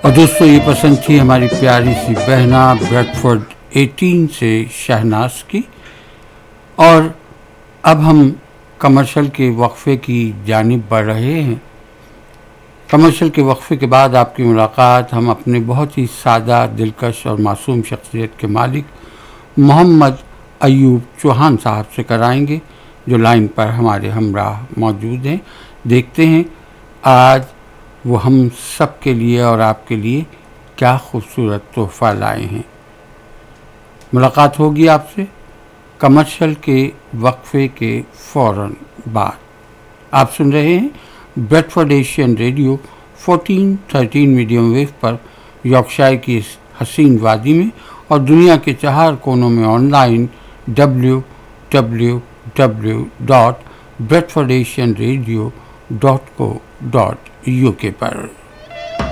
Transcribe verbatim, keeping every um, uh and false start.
اور دوستو یہ پسند تھی ہماری پیاری سی بہنا بریڈفورڈ ایٹین سے شہناز کی. اور اب ہم کمرشل کے وقفے کی جانب بڑھ رہے ہیں. کمرشل کے وقفے کے بعد آپ کی ملاقات ہم اپنے بہت ہی سادہ، دلکش اور معصوم شخصیت کے مالک محمد ایوب چوہان صاحب سے کرائیں گے، جو لائن پر ہمارے ہمراہ موجود ہیں. دیکھتے ہیں آج وہ ہم سب کے لیے اور آپ کے لیے کیا خوبصورت تحفہ لائے ہیں. ملاقات ہوگی آپ سے کمرشل کے وقفے کے فوراً بعد. آپ سن رہے ہیں Bradford Asian radio fourteen thirteen medium view پر یارکشائر کی اس حسین وادی میں اور دنیا کے چہار کونوں میں on line W W W dot Bradford Asian radio dot کو ڈاٹ یو کے پر.